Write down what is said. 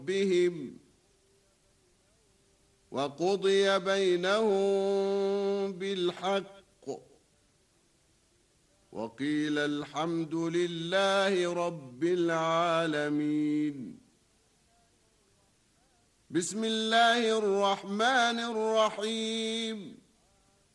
ربهم وقضي بينهم بالحق وقيل الحمد لله رب العالمين. بسم الله الرحمن الرحيم.